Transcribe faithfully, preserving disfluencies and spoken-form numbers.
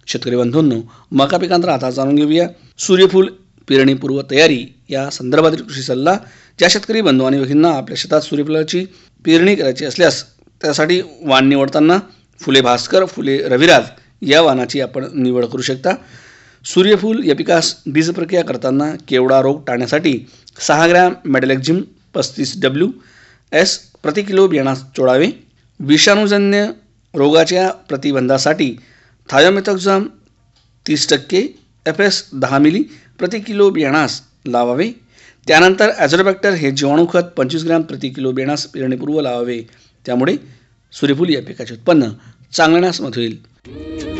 शेतकरी बंधूंनो, मका पिकांतर आता जाणून घेऊया सूर्यफूल पेरणीपूर्व तयारी या संदर्भातील कृषी सल्ला. ज्या शेतकरी बंधू आणि भगिनींना आपल्या शेतात सूर्यफुलाची पेरणी करायची असल्यास त्यासाठी वाण निवडताना फुले भास्कर, फुले रविराज या वाणाची आपण निवड करू शकता. सूर्यफूल या पिकास बीज प्रक्रिया करताना केवडा रोग टाळण्यासाठी सहा ग्रॅम मेडॅलेक्झिम पस्तीस डब्ल्यू एस प्रति किलो बियाणास चोळावे. विषाणूजन्य रोगाच्या प्रतिबंधासाठी थायोमेथोक्झाम तीस टक्के एफ एस दहा मिली प्रति किलो बियाणास लावावे. त्यानंतर ॲझोबॅक्टर हे जीवाणूखत पंचवीस ग्रॅम प्रति किलो बियाणास पेरणीपूर्व लावावे. त्यामुळे सूर्यफूल या पिकाचे उत्पन्न चांगल्यास मत होईल.